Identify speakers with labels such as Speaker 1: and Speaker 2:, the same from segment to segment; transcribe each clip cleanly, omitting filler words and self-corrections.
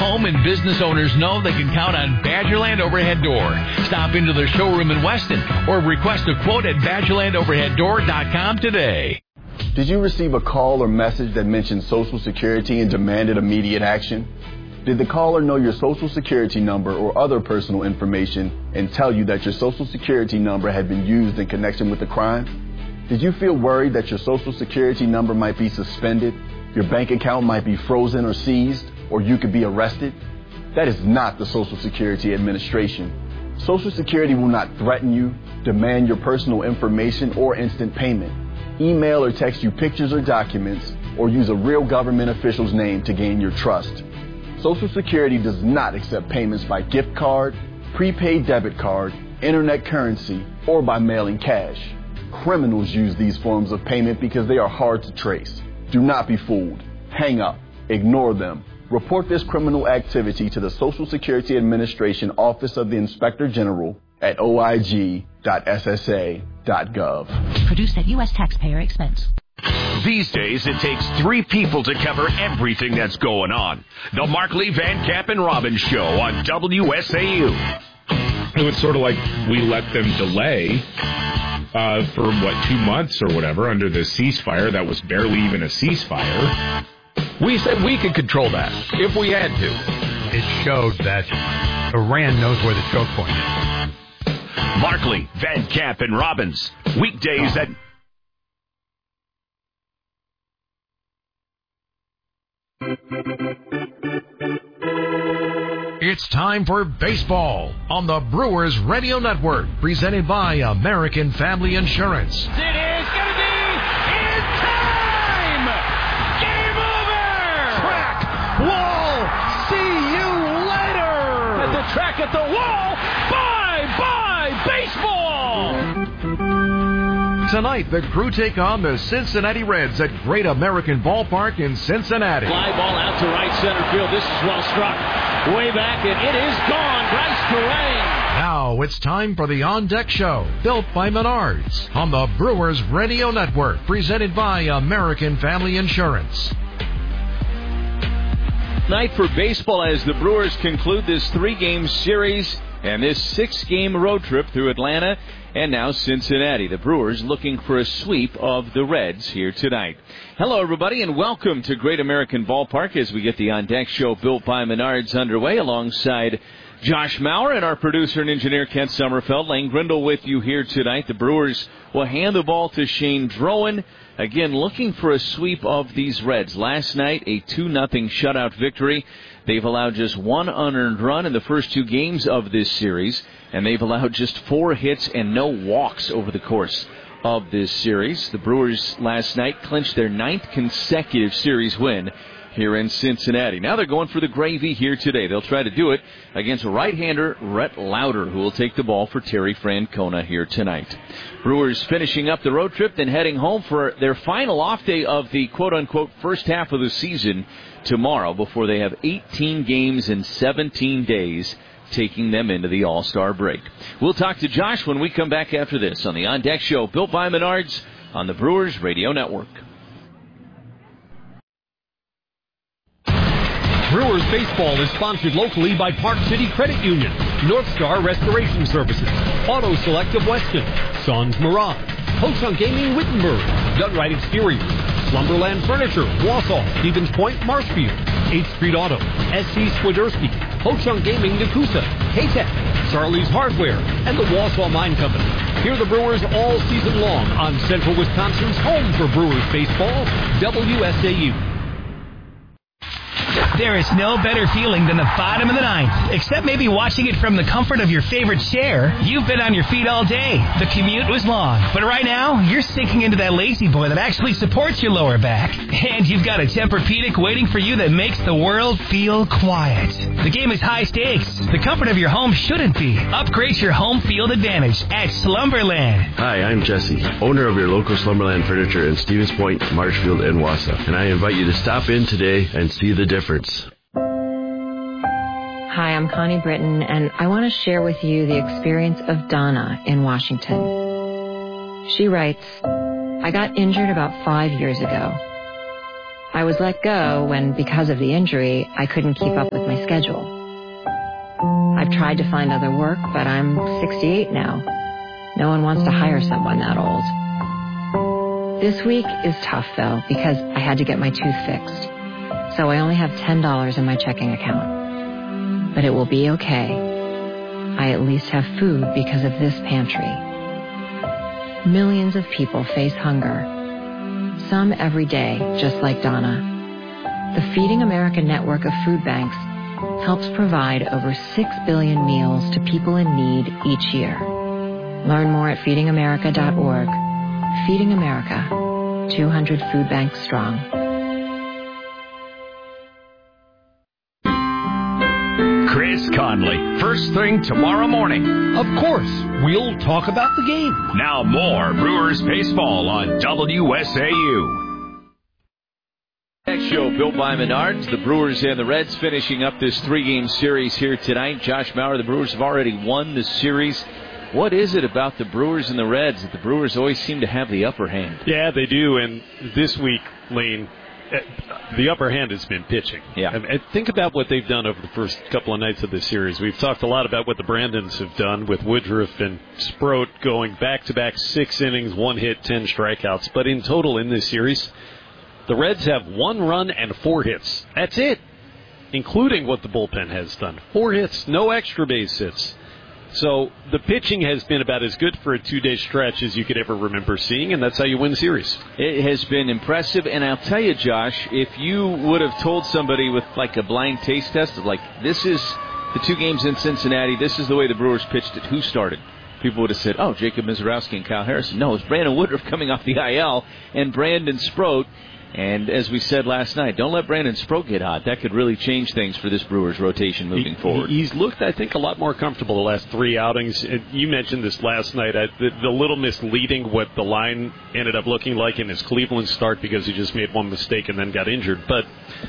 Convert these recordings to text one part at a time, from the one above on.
Speaker 1: Home and business owners know they can count on Badgerland Overhead Door. Stop into their showroom in Weston or request a quote at BadgerlandOverheadDoor.com today.
Speaker 2: Did you receive a call or message that mentioned Social Security and demanded immediate action? Did the caller know your Social Security number or other personal information and tell you that your Social Security number had been used in connection with a crime? Did you feel worried that your Social Security number might be suspended, your bank account might be frozen or seized, or you could be arrested? That is not the Social Security Administration. Social Security will not threaten you, demand your personal information, or instant payment, email or text you pictures or documents, or use a real government official's name to gain your trust. Social Security does not accept payments by gift card, prepaid debit card, internet currency, or by mailing cash. Criminals use these forms of payment because they are hard to trace. Do not be fooled. Hang up. Ignore them. Report this criminal activity to the Social Security Administration Office of the Inspector General at oig.ssa.gov.
Speaker 3: Produced at U.S. taxpayer expense.
Speaker 4: These days, it takes 3 people to cover everything that's going on. The Markley, Van Camp, and Robbins Show on WSAU.
Speaker 5: It's sort of like we let them delay for, 2 months or whatever under the ceasefire. That was barely even a ceasefire.
Speaker 6: We said we could control that if we had to.
Speaker 7: It showed that Iran knows where the choke point is.
Speaker 4: Markley, Van Camp, and Robbins. Weekdays at...
Speaker 8: It's time for baseball on the Brewers Radio Network, presented by American Family Insurance.
Speaker 9: It is going to be in time! Game over!
Speaker 10: Track, wall, see you later!
Speaker 9: At the track, at the wall, bye-bye baseball!
Speaker 8: Tonight, the Crew take on the Cincinnati Reds at Great American Ballpark in Cincinnati.
Speaker 9: Fly ball out to right center field. This is well struck. Way back, and it is gone. Bryce Terang.
Speaker 8: Now it's time for the On Deck Show, built by Menards, on the Brewers Radio Network, presented by American Family Insurance.
Speaker 9: Night for baseball as the Brewers conclude this 3-game series and this 6-game road trip through Atlanta and now Cincinnati. The Brewers looking for a sweep of the Reds here tonight. Hello, everybody, and welcome to Great American Ballpark as we get the On Deck Show built by Menards underway alongside Josh Maurer and our producer and engineer Kent Sommerfeld. Lane Grindle with you here tonight. The Brewers will hand the ball to Shane Drowan. Again, looking for a sweep of these Reds. Last night, a 2-0 shutout victory. They've allowed just 1 unearned run in the first 2 games of this series, and they've allowed just 4 hits and no walks over the course of this series. The Brewers last night clinched their 9th consecutive series win here in Cincinnati. Now they're going for the gravy here today. They'll try to do it against right-hander Rhett Lauder, who will take the ball for Terry Francona here tonight. Brewers finishing up the road trip, then heading home for their final off day of the quote-unquote first half of the season tomorrow before they have 18 games in 17 days taking them into the All-Star break. We'll talk to Josh when we come back after this on the On Deck Show, built by Menards on the Brewers Radio Network.
Speaker 11: Brewers baseball is sponsored locally by Park City Credit Union, North Star Restoration Services, Auto Select of Weston, Sons Mirage, Ho-Chunk Gaming Wittenberg, Dunright Exteriors, Slumberland Furniture, Wausau, Stevens Point, Marshfield, 8th Street Auto, SC Swiderski, Ho-Chunk Gaming Nakusa, K-Tech, Charlie's Hardware, and the Wausau Mine Company. Hear the Brewers all season long on Central Wisconsin's home for Brewers baseball, WSAU.
Speaker 12: There is no better feeling than the bottom of the ninth, except maybe watching it from the comfort of your favorite chair. You've been on your feet all day. The commute was long, but right now, you're sinking into that lazy boy that actually supports your lower back. And you've got a Tempur-Pedic waiting for you that makes the world feel quiet. The game is high stakes. The comfort of your home shouldn't be. Upgrade your home field advantage at Slumberland.
Speaker 13: Hi, I'm Jesse, owner of your local Slumberland Furniture in Stevens Point, Marshfield, and Wausau. And I invite you to stop in today and see the difference.
Speaker 14: Hi, I'm Connie Britton, and I want to share with you the experience of Donna in Washington. She writes, I got injured about 5 years ago. I was let go when, because of the injury, I couldn't keep up with my schedule. I've tried to find other work, but I'm 68 now. No one wants to hire someone that old. This week is tough, though, because I had to get my tooth fixed. So I only have $10 in my checking account. But it will be okay. I at least have food because of this pantry. Millions of people face hunger. Some every day, just like Donna. The Feeding America network of food banks helps provide over 6 billion meals to people in need each year. Learn more at feedingamerica.org. Feeding America, 200 food banks strong.
Speaker 4: Chris Conley, first thing tomorrow morning.
Speaker 11: Of course, we'll talk about the game.
Speaker 4: Now more Brewers baseball on WSAU.
Speaker 9: Next show built by Menards. The Brewers and the Reds finishing up this 3-game series here tonight. Josh Maurer, the Brewers have already won the series. What is it about the Brewers and the Reds that the Brewers always seem to have the upper hand?
Speaker 15: Yeah, they do. And this week, Lane, the upper hand has been pitching.
Speaker 9: Yeah.
Speaker 15: And think about what they've done over the first couple of nights of this series. We've talked a lot about what the Brandons have done with Woodruff and Sproat going back-to-back 6 innings, 1 hit, 10 strikeouts. But in total in this series, the Reds have 1 run and 4 hits. That's it, including what the bullpen has done. 4 hits, no extra base hits. So the pitching has been about as good for a 2-day stretch as you could ever remember seeing, and that's how you win the series.
Speaker 9: It has been impressive, and I'll tell you, Josh, if you would have told somebody with like a blind taste test of like, this is the 2 games in Cincinnati, this is the way the Brewers pitched it, who started? People would have said, oh, Jacob Mizorowski and Kyle Harrison. No, it's Brandon Woodruff coming off the IL and Brandon Sproat. And as we said last night, don't let Brandon Sproat get hot. That could really change things for this Brewers rotation moving forward.
Speaker 15: He's looked, I think, a lot more comfortable the last 3 outings. You mentioned this last night. The little misleading what the line ended up looking like in his Cleveland start because he just made one mistake and then got injured. But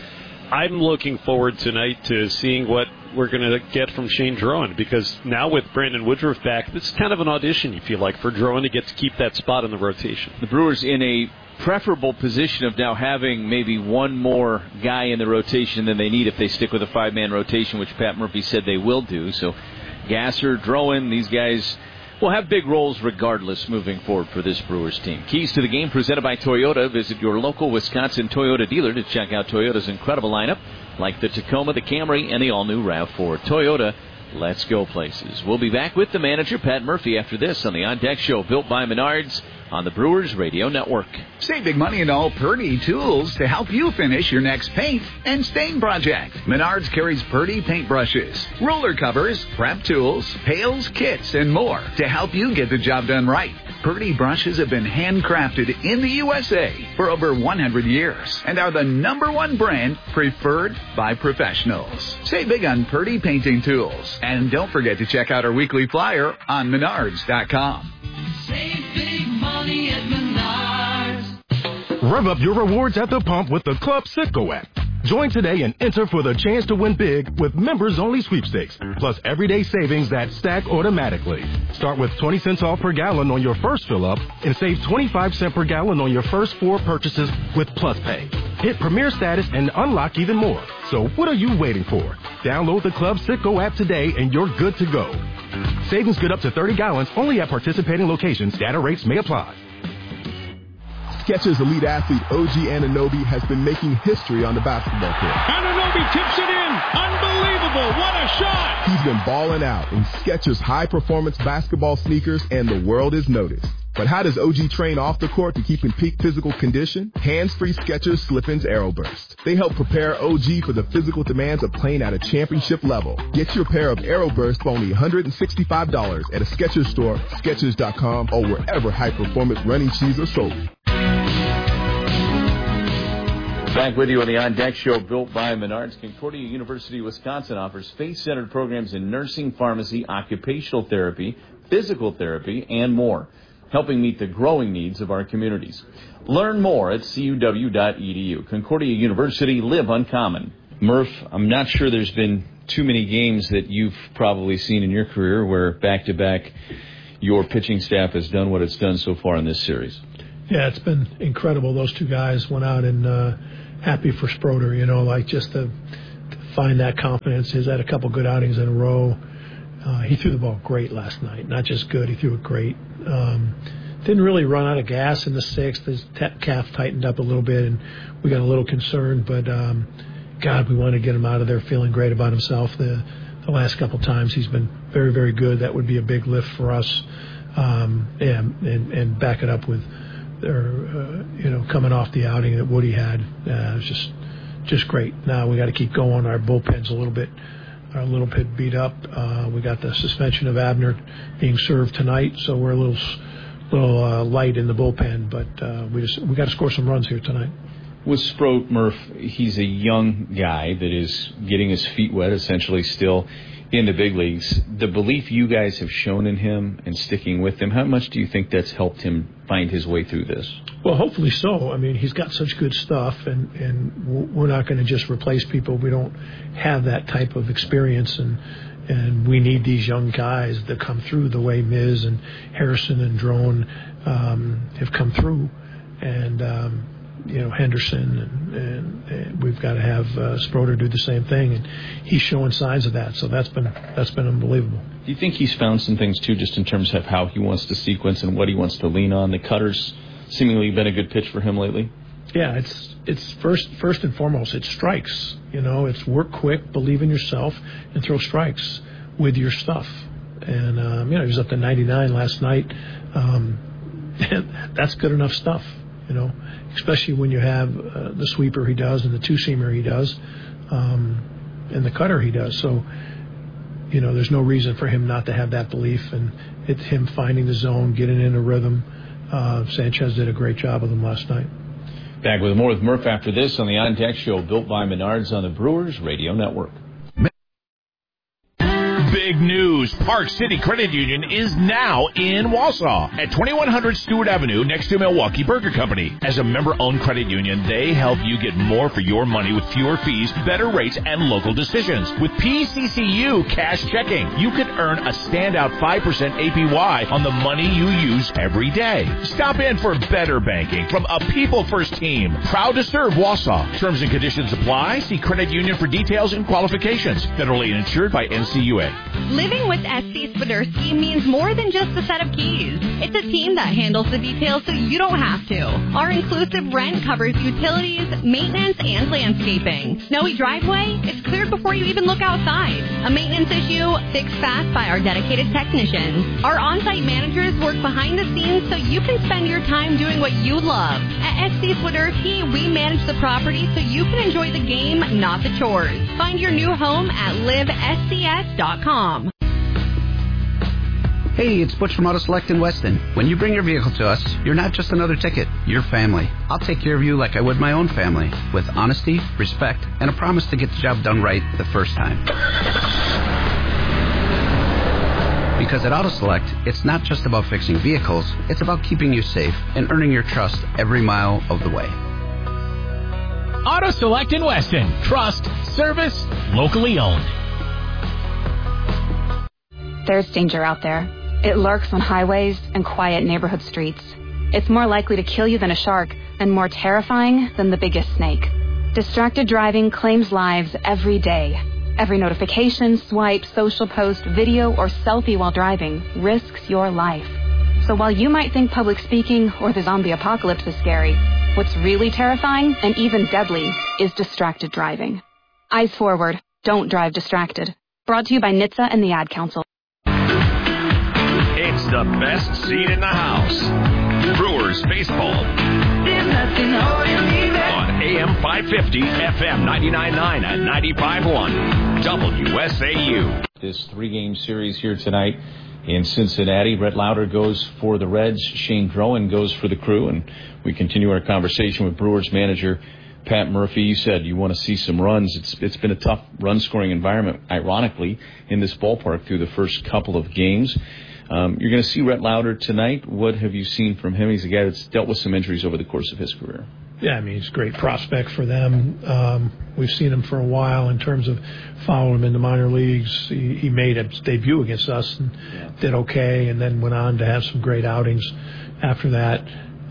Speaker 15: I'm looking forward tonight to seeing what we're going to get from Shane Drowan, because now with Brandon Woodruff back, this is kind of an audition, you feel like, for Drowan to get to keep that spot in the rotation.
Speaker 9: The Brewers in a preferable position of now having maybe one more guy in the rotation than they need if they stick with a 5-man rotation, which Pat Murphy said they will do. So Gasser, Drowan, these guys will have big roles regardless moving forward for this Brewers team. Keys to the game presented by Toyota. Visit your local Wisconsin Toyota dealer to check out Toyota's incredible lineup, like the Tacoma, the Camry, and the all-new RAV4. Toyota, let's go places. We'll be back with the manager, Pat Murphy, after this on the On Deck Show, built by Menards on the Brewers Radio Network.
Speaker 16: Save big money in all Purdy tools to help you finish your next paint and stain project. Menards carries Purdy paintbrushes, roller covers, prep tools, pails, kits, and more to help you get the job done right. Purdy brushes have been handcrafted in the USA for over 100 years and are the #1 brand preferred by professionals. Save big on Purdy painting tools. And don't forget to check out our weekly flyer on Menards.com.
Speaker 10: Save big money at Menards.
Speaker 17: Rev up your rewards at the pump with the Club Citgo app. Join today and enter for the chance to win big with members-only sweepstakes, plus everyday savings that stack automatically. Start with 20 cents off per gallon on your first fill-up and save 25 cents per gallon on your first 4 purchases with Plus Pay. Hit Premier status and unlock even more. So what are you waiting for? Download the Club Citgo app today and you're good to go. Savings good up to 30 gallons only at participating locations. Data rates may apply.
Speaker 18: Skechers elite athlete OG Anunoby has been making history on the basketball court.
Speaker 10: Anunoby tips it in. Unbelievable. What a shot.
Speaker 18: He's been balling out in Skechers high-performance basketball sneakers, and the world has noticed. But how does OG train off the court to keep in peak physical condition? Hands-free Skechers Slip-ins AeroBurst. They help prepare OG for the physical demands of playing at a championship level. Get your pair of AeroBurst for only $165 at a Skechers store, Skechers.com, or wherever high-performance running shoes are sold.
Speaker 9: Back with you on the On Deck Show, built by Menards. Concordia University, Wisconsin offers faith-centered programs in nursing, pharmacy, occupational therapy, physical therapy, and more, helping meet the growing needs of our communities. Learn more at cuw.edu. Concordia University, live uncommon. Murph, I'm not sure there's been too many games that you've probably seen in your career where back-to-back your pitching staff has done what it's done so far in this series.
Speaker 19: Yeah, it's been incredible. Those 2 guys went out and happy for Sproder, just to find that confidence. He's had a couple good outings in a row. He threw the ball great last night. Not just good, he threw it great. Didn't really run out of gas in the sixth. His calf tightened up a little bit, and we got a little concerned. But, God, we want to get him out of there feeling great about himself. The last couple times he's been very, very good. That would be a big lift for us. And back it up with, coming off the outing that Woody had. It was just great. Now we got to keep going. Our bullpen's a little bit beat up. We got the suspension of Abner being served tonight, so we're a little light in the bullpen. But we got to score some runs here tonight.
Speaker 9: With Sproat, Murph, he's a young guy that is getting his feet wet, essentially still in the big leagues. The belief you guys have shown in him and sticking with him, how much do you think that's helped him find his way through this?
Speaker 19: Well, hopefully so. I mean, he's got such good stuff, and we're not going to just replace people. We don't have that type of experience, and we need these young guys that come through the way Miz and Harrison and Drone have come through, and Henderson, and we've got to have Sproder do the same thing, and he's showing signs of that. So that's been unbelievable.
Speaker 9: Do you think he's found some things too, just in terms of how he wants to sequence and what he wants to lean on? The cutter's seemingly been a good pitch for him lately.
Speaker 19: Yeah, it's first and foremost, it's strikes. It's work quick, believe in yourself, and throw strikes with your stuff. And he was up to 99 last night. That's good enough stuff. Especially when you have the sweeper he does and the two-seamer he does and the cutter he does. So, there's no reason for him not to have that belief, and it's him finding the zone, getting in a rhythm. Sanchez did a great job with him last night.
Speaker 9: Back with more with Murph after this on the On Deck Show, built by Menards on the Brewers Radio Network.
Speaker 4: Big news. Park City Credit Union is now in Wausau at 2100 Stewart Avenue next to Milwaukee Burger Company. As a member-owned credit union, they help you get more for your money with fewer fees, better rates, and local decisions. With PCCU Cash Checking, you can earn a standout 5% APY on the money you use every day. Stop in for better banking from a people-first team. Proud to serve Wausau. Terms and conditions apply. See credit union for details and qualifications. Federally insured by NCUA.
Speaker 20: Living with SC Swiderski means more than just a set of keys. It's a team that handles the details so you don't have to. Our inclusive rent covers utilities, maintenance, and landscaping. Snowy driveway? It's cleared before you even look outside. A maintenance issue? Fixed fast by our dedicated technicians. Our on-site managers work behind the scenes so you can spend your time doing what you love. At SC Swiderski, we manage the property so you can enjoy the game, not the chores. Find your new home at livescs.com.
Speaker 21: Hey, it's Butch from Auto Select in Weston. When you bring your vehicle to us, you're not just another ticket, you're family. I'll take care of you like I would my own family, with honesty, respect, and a promise to get the job done right the first time. Because at Auto Select, it's not just about fixing vehicles, it's about keeping you safe and earning your trust every mile of the way.
Speaker 12: Auto Select in Weston. Trust, service, locally owned.
Speaker 22: There's danger out there. It lurks on highways and quiet neighborhood streets. It's more likely to kill you than a shark and more terrifying than the biggest snake. Distracted driving claims lives every day. Every notification, swipe, social post, video, or selfie while driving risks your life. So while you might think public speaking or the zombie apocalypse is scary, what's really terrifying and even deadly is distracted driving. Eyes forward. Don't drive distracted. Brought to you by NHTSA and the Ad Council.
Speaker 4: It's the best seat in the house. Brewers baseball. On AM 550, FM 99.9 and 95.1. WSAU.
Speaker 9: This three-game series here tonight in Cincinnati. Rhett Lauder goes for the Reds. Shane Drohan goes for the Crew. And we continue our conversation with Brewers manager Pat Murphy. You said you want to see some runs. It's been a tough run-scoring environment, ironically, in this ballpark through the first couple of games. You're going to see Rhett Lauder tonight. What have you seen from him? He's a guy that's dealt with some injuries over the course of his career.
Speaker 19: Yeah, I mean, he's a great prospect for them. We've seen him for a while in terms of following him in the minor leagues. He made a debut against us and did okay, and then went on to have some great outings after that.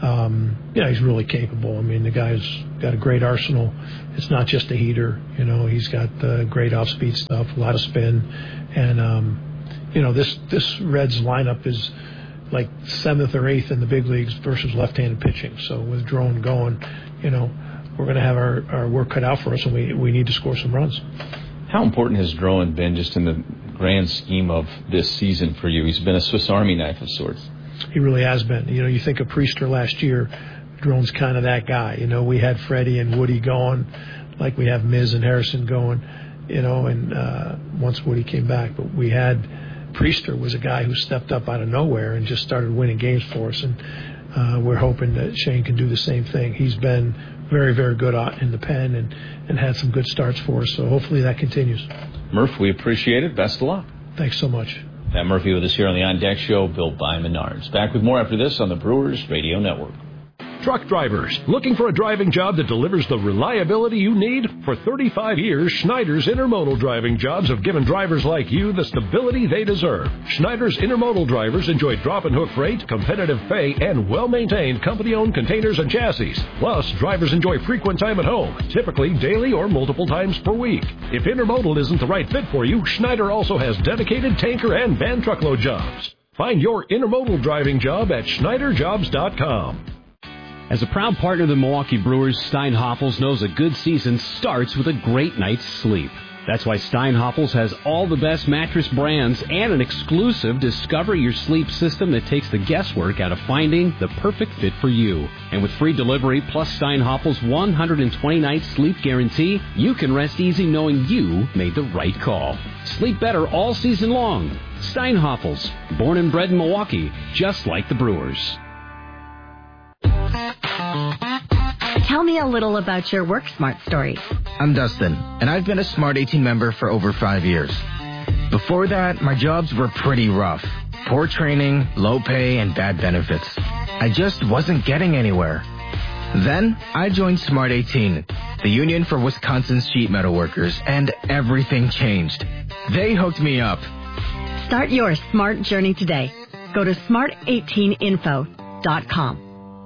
Speaker 19: He's really capable. I mean, the guy's got a great arsenal. It's not just a heater. He's got great off-speed stuff, a lot of spin. And, this Reds lineup is like 7th or 8th in the big leagues versus left-handed pitching. So with Drone going, we're going to have our work cut out for us, and we need to score some runs.
Speaker 9: How important has Drone been just in the grand scheme of this season for you? He's been a Swiss Army knife of sorts.
Speaker 19: He really has been. You think of Priester last year, Drone's kind of that guy. We had Freddie and Woody going, like we have Miz and Harrison going, and once Woody came back. But we had Priester was a guy who stepped up out of nowhere and just started winning games for us, and we're hoping that Shane can do the same thing. He's been very, very good in the pen and had some good starts for us, so hopefully that continues.
Speaker 9: Murph, we appreciate it. Best of luck.
Speaker 19: Thanks so much.
Speaker 9: Pat Murphy with us here on the On Deck Show, built by Menards. Back with more after this on the Brewers Radio Network.
Speaker 1: Truck drivers, looking for a driving job that delivers the reliability you need? For 35 years, Schneider's Intermodal driving jobs have given drivers like you the stability they deserve. Schneider's Intermodal drivers enjoy drop and hook freight, competitive pay, and well-maintained company-owned containers and chassis. Plus, drivers enjoy frequent time at home, typically daily or multiple times per week. If Intermodal isn't the right fit for you, Schneider also has dedicated tanker and van truckload jobs. Find your Intermodal driving job at SchneiderJobs.com.
Speaker 11: As a proud partner of the Milwaukee Brewers, Steinhoffels knows a good season starts with a great night's sleep. That's why Steinhoffels has all the best mattress brands and an exclusive Discover Your Sleep system that takes the guesswork out of finding the perfect fit for you. And with free delivery plus Steinhoffels' 120-night sleep guarantee, you can rest easy knowing you made the right call. Sleep better all season long. Steinhoffels, born and bred in Milwaukee, just like the Brewers.
Speaker 2: Tell me a little about your work smart story.
Speaker 23: I'm Dustin, and I've been a Smart 18 member for over 5 years. Before that, my jobs were pretty rough. Poor training, low pay, and bad benefits. I just wasn't getting anywhere. Then, I joined Smart 18, the union for Wisconsin's sheet metal workers, and everything changed. They hooked me up.
Speaker 2: Start your smart journey today. Go to smart18info.com.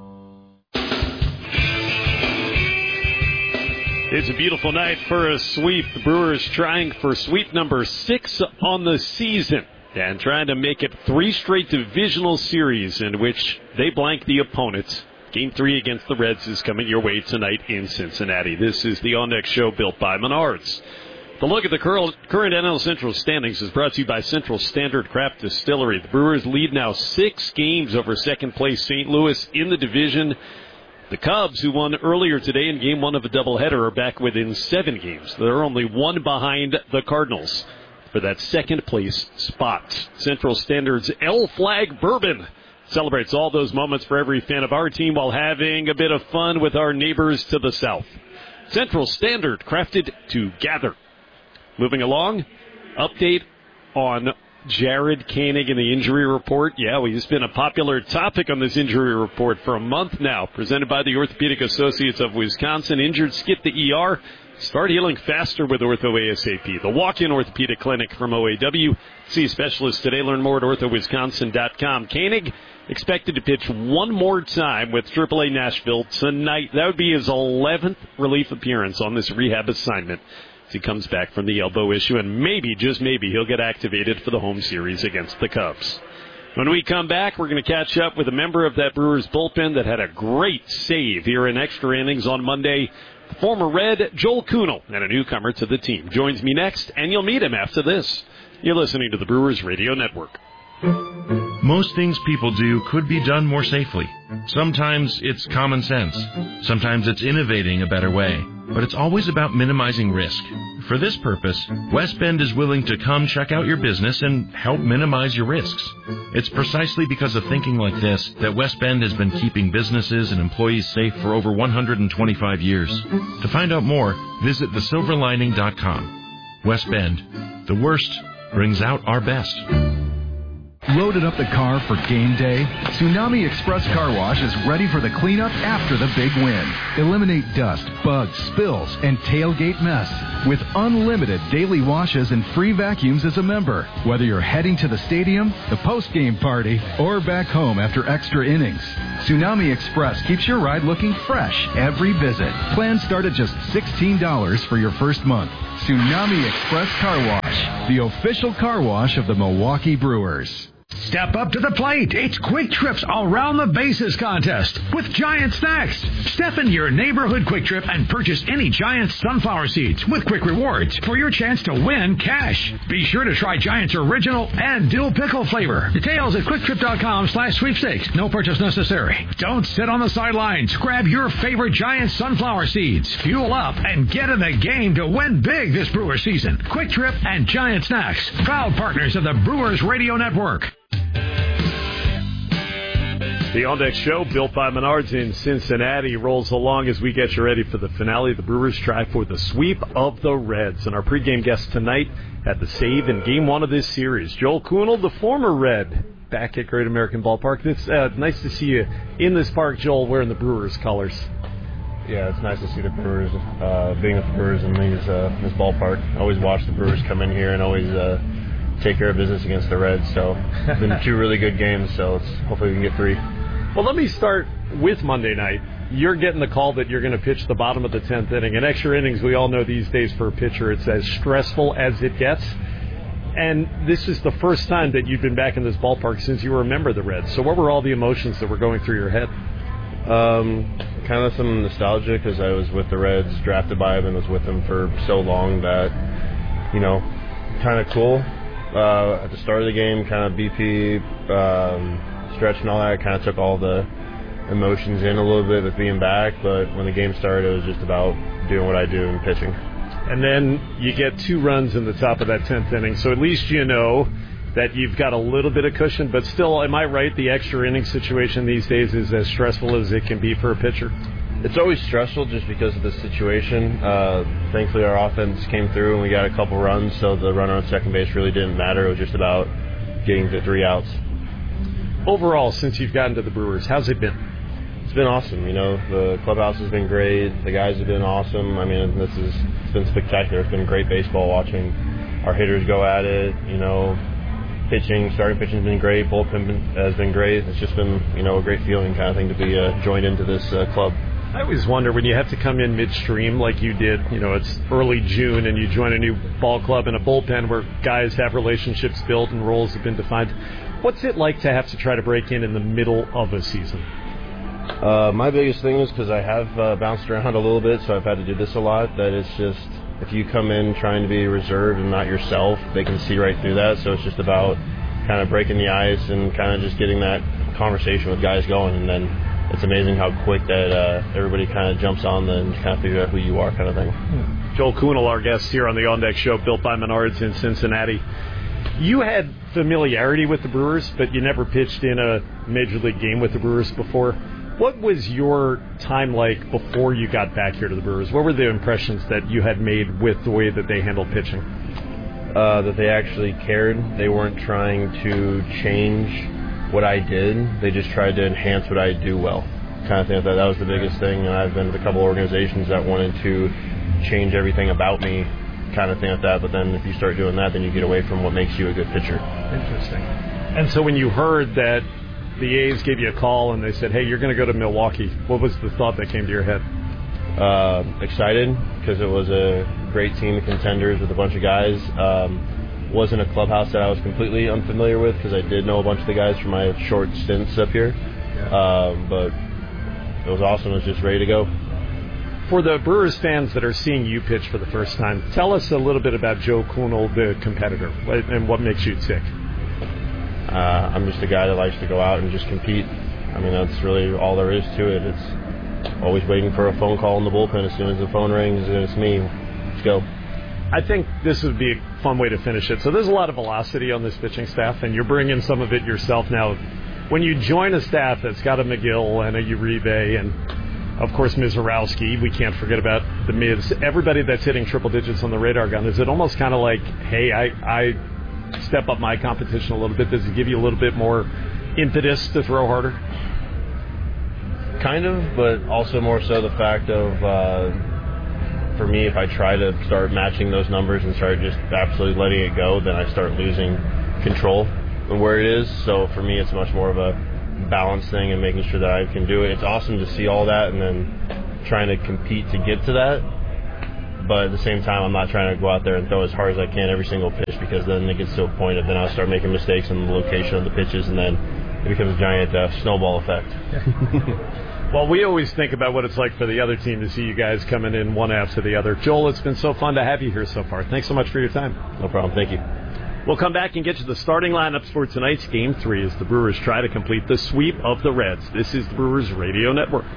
Speaker 15: It's a beautiful night for a sweep. The Brewers trying for sweep number 6 on the season and trying to make it 3 straight divisional series in which they blank the opponents. Game 3 against the Reds is coming your way tonight in Cincinnati. This is the On Deck Show built by Menards. The look at the current NL Central standings is brought to you by Central Standard Craft Distillery. The Brewers lead now 6 games over second place St. Louis in the division. The Cubs, who won earlier today in Game 1 of a doubleheader, are back within 7 games. They're only 1 behind the Cardinals for that second-place spot. Central Standard's L Flag Bourbon celebrates all those moments for every fan of our team while having a bit of fun with our neighbors to the south. Central Standard, crafted to gather. Moving along, update on Jared Koenig in the injury report. Yeah, he's been a popular topic on this injury report for a month now. Presented by the Orthopedic Associates of Wisconsin. Injured, skip the ER. Start healing faster with Ortho ASAP. The walk-in orthopedic clinic from OAW. See specialists today. Learn more at orthowisconsin.com. Koenig expected to pitch one more time with AAA Nashville tonight. That would be his 11th relief appearance on this rehab assignment. He comes back from the elbow issue, and maybe, just maybe, he'll get activated for the home series against the Cubs. When we come back, we're going to catch up with a member of that Brewers bullpen that had a great save here in extra innings on Monday. Former Red, Joel Kuhnel, and a newcomer to the team. Joins me next, and you'll meet him after this. You're listening to the Brewers Radio Network.
Speaker 4: Most things people do could be done more safely. Sometimes it's common sense. Sometimes it's innovating a better way. But it's always about minimizing risk. For this purpose, West Bend is willing to come check out your business and help minimize your risks. It's precisely because of thinking like this that West Bend has been keeping businesses and employees safe for over 125 years. To find out more, visit thesilverlining.com. West Bend. The worst brings out our best.
Speaker 24: Loaded up the car for game day? Tsunami Express Car Wash is ready for the cleanup after the big win. Eliminate dust, bugs, spills, and tailgate mess with unlimited daily washes and free vacuums as a member. Whether you're heading to the stadium, the post-game party, or back home after extra innings, Tsunami Express keeps your ride looking fresh every visit. Plans start at just $16 for your first month. Tsunami Express Car Wash, the official car wash of the Milwaukee Brewers.
Speaker 3: Step up to the plate. It's Quick Trip's Around the Bases contest with Giant Snacks. Step into your neighborhood Quick Trip and purchase any Giant sunflower seeds with Quick Rewards for your chance to win cash. Be sure to try Giant's original and dill pickle flavor. Details at quicktrip.com/sweepstakes. No purchase necessary. Don't sit on the sidelines. Grab your favorite Giant sunflower seeds. Fuel up and get in the game to win big this Brewer season. Quick Trip and Giant Snacks, proud partners of the Brewers Radio Network.
Speaker 15: The On Deck Show, built by Menards in Cincinnati, rolls along as we get you ready for the finale. The Brewers try for the sweep of the Reds. And our pregame guest tonight at the save in Game 1 of this series, Joel Kuhnel, the former Red, back at Great American Ballpark. It's nice to see you in this park, Joel, wearing the Brewers colors.
Speaker 5: Yeah, it's nice to see the Brewers, being with the Brewers in this ballpark. I always watch the Brewers come in here and always take care of business against the Reds. So it's been 2 really good games, so hopefully we can get 3.
Speaker 15: Well, let me start with Monday night. You're getting the call that you're going to pitch the bottom of the 10th inning. And extra innings, we all know these days for a pitcher, it's as stressful as it gets. And this is the first time that you've been back in this ballpark since you were a member of the Reds. So what were all the emotions that were going through your head?
Speaker 5: Kind of some nostalgia because I was with the Reds, drafted by them, and was with them for so long that, kind of cool. At the start of the game, kind of BP... stretch and all that, I kind of took all the emotions in a little bit with being back, but when the game started, it was just about doing what I do and pitching.
Speaker 15: And then you get 2 runs in the top of that 10th inning, so at least you know that you've got a little bit of cushion, but still, am I right, the extra inning situation these days is as stressful as it can be for a pitcher?
Speaker 5: It's always stressful just because of the situation. Thankfully, our offense came through and we got a couple runs, so the runner on second base really didn't matter. It was just about getting to 3 outs.
Speaker 15: Overall, since you've gotten to the Brewers, how's it been?
Speaker 5: It's been awesome. The clubhouse has been great. The guys have been awesome. I mean, it's been spectacular. It's been great baseball watching our hitters go at it. Starting pitching has been great. Bullpen has been great. It's just been, a great feeling kind of thing to be joined into this club.
Speaker 15: I always wonder when you have to come in midstream like you did, it's early June and you join a new ball club and a bullpen where guys have relationships built and roles have been defined. What's it like to have to try to break in the middle of a season?
Speaker 5: My biggest thing is because I have bounced around a little bit, so I've had to do this a lot, that it's just if you come in trying to be reserved and not yourself, they can see right through that. So it's just about kind of breaking the ice and kind of just getting that conversation with guys going. And then it's amazing how quick that everybody kind of jumps on and kind of figure out who you are kind of thing.
Speaker 15: Joel Kuhnel, our guest here on the On Deck Show, built by Menards in Cincinnati. You had familiarity with the Brewers, but you never pitched in a Major League game with the Brewers before. What was your time like before you got back here to the Brewers? What were the impressions that you had made with the way that they handled pitching?
Speaker 5: That they actually cared. They weren't trying to change what I did. They just tried to enhance what I do well. Kind of think that was the biggest thing. I've been with a couple organizations that wanted to change everything about me, kind of thing like that, but then if you start doing that, then you get away from what makes you a good pitcher.
Speaker 15: Interesting. And so when you heard that the A's gave you a call and they said, hey, you're going to go to Milwaukee, what was the thought that came to your head?
Speaker 5: Excited, because it was a great team of contenders with a bunch of guys. Wasn't a clubhouse that I was completely unfamiliar with, because I did know a bunch of the guys from my short stints up here. But it was awesome. I was just ready to go.
Speaker 15: For the Brewers fans that are seeing you pitch for the first time, tell us a little bit about Joe Kuhnel, the competitor, and what makes you tick.
Speaker 5: I'm just a guy that likes to go out and just compete. I mean, that's really all there is to it. It's always waiting for a phone call in the bullpen. As soon as the phone rings and it's me, let's go.
Speaker 15: I think this would be a fun way to finish it. So there's a lot of velocity on this pitching staff, and you're bringing some of it yourself now. When you join a staff that's got a McGill and a Uribe and, of course, Mizorowski, we can't forget about the Miz, everybody that's hitting triple digits on the radar gun, is it almost kind of like, hey, I step up my competition a little bit? Does it give you a little bit more impetus to throw harder?
Speaker 5: Kind of, but also more so the fact of, for me, if I try to start matching those numbers and start just absolutely letting it go, then I start losing control of where it is. So for me, it's much more of a balance thing and making sure that I can do it. It's awesome to see all that and then trying to compete to get to that. But at the same time, I'm not trying to go out there and throw as hard as I can every single pitch, because then it gets to a point of then I'll start making mistakes in the location of the pitches, and then it becomes a giant snowball effect.
Speaker 15: Well, we always think about what it's like for the other team to see you guys coming in one after the other. Joel, it's been so fun to have you here so far. Thanks so much for your time.
Speaker 5: No problem. Thank you.
Speaker 15: We'll come back and get to the starting lineups for tonight's Game 3 as the Brewers try to complete the sweep of the Reds. This is the Brewers Radio Network.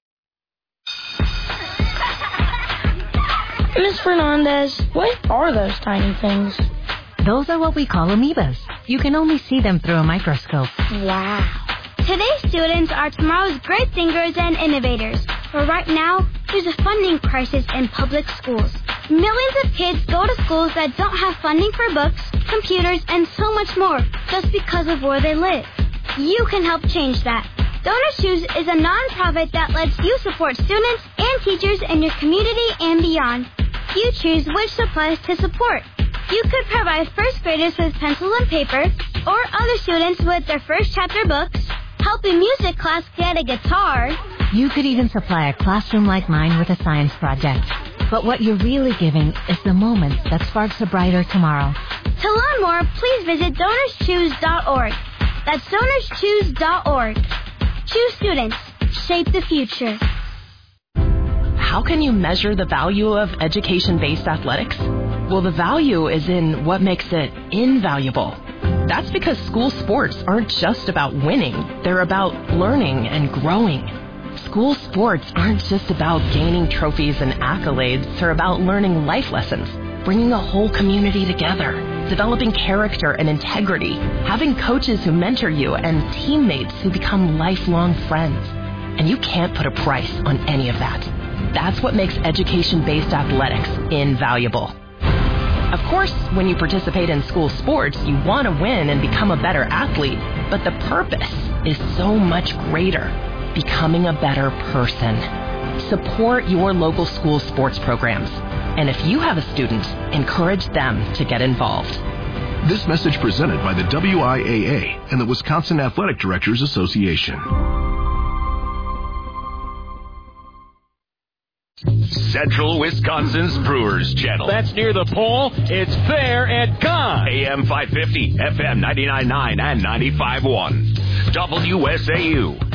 Speaker 6: Ms. Fernandez, what are those tiny things?
Speaker 2: Those are what we call amoebas. You can only see them through a microscope.
Speaker 6: Wow.
Speaker 7: Today's students are tomorrow's great thinkers and innovators. But right now, there's a funding crisis in public schools. Millions of kids go to schools that don't have funding for books, computers, and so much more just because of where they live. You can help change that. DonorsChoose is a nonprofit that lets you support students and teachers in your community and beyond. You choose which supplies to support. You could provide first graders with pencil and paper, or other students with their first chapter books, help a music class get a guitar.
Speaker 2: You could even supply a classroom like mine with a science project. But what you're really giving is the moments that sparks a brighter tomorrow.
Speaker 7: To learn more, please visit DonorsChoose.org. That's DonorsChoose.org. Choose students. Shape the future.
Speaker 8: How can you measure the value of education-based athletics? Well, the value is in what makes it invaluable. That's because school sports aren't just about winning. They're about learning and growing. School sports aren't just about gaining trophies and accolades. They're about learning life lessons, bringing a whole community together, developing character and integrity, having coaches who mentor you, and teammates who become lifelong friends. And you can't put a price on any of that. That's what makes education-based athletics invaluable. Of course, when you participate in school sports, you want to win and become a better athlete, but the purpose is so much greater, becoming a better person. Support your local school sports programs. And if you have a student, encourage them to get involved.
Speaker 13: This message presented by the WIAA and the Wisconsin Athletic Directors Association.
Speaker 4: Central Wisconsin's Brewers Channel.
Speaker 10: That's near the pole. It's fair and gone.
Speaker 4: AM 550, FM 99.9 and 95.1. WSAU.